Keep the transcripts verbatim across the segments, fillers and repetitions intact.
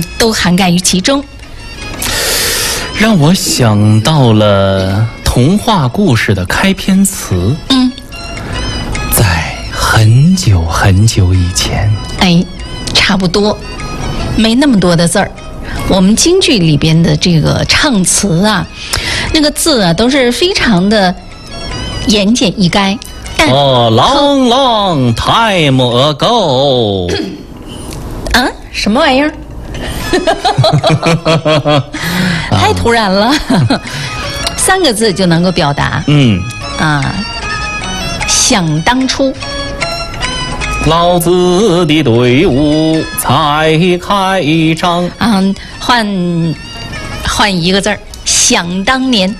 嗯，都涵盖于其中。 让我想到了童话故事的开篇词。 嗯， 在很久很久以前。 哎，差不多，没那么多的字儿。我们京剧里边的这个唱词啊，那个字啊都是非常的言简意赅。 哦 ，long long time ago。 啊，什么玩意儿？太突然了，三个字就能够表达。 嗯啊，想当初。 老子的队伍才开张。 嗯，换换一个字儿，想当年。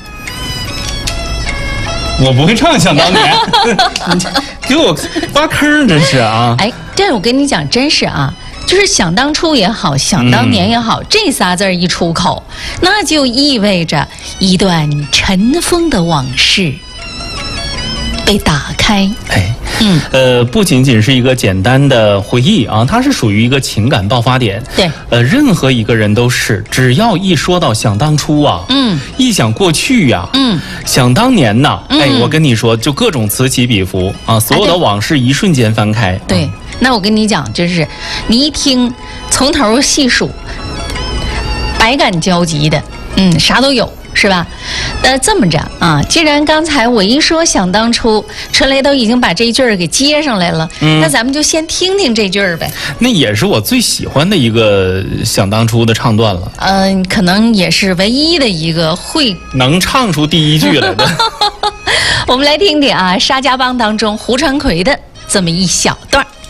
我不会唱想当年，给我挖坑，真是啊！ 哎，但是我跟你讲，真是啊，就是想当初也好，想当年也好，嗯、这仨字儿一出口，那就意味着一段尘封的往事被打开。 哎， 嗯， 呃，不仅仅是一个简单的回忆啊，它是属于一个情感爆发点。 对， 呃，任何一个人都是，只要一说到想当初啊， 嗯， 一想过去呀、啊，嗯，想当年呐、啊，嗯、哎，我跟你说，就各种此起彼伏啊，所有的往事一瞬间翻开。 对，嗯、那我跟你讲，就是你一听，从头细数，百感交集的，嗯，啥都有。是吧？那这么着啊，既然刚才我一说想当初，春雷都已经把这一句儿给接上来了，嗯、那咱们就先听听这句儿呗。 那也是我最喜欢的一个想当初的唱段了。 嗯、呃，可能也是唯一的一个会能唱出第一句来的。 我们来听听啊，《沙家浜》当中胡传魁的这么一小段儿。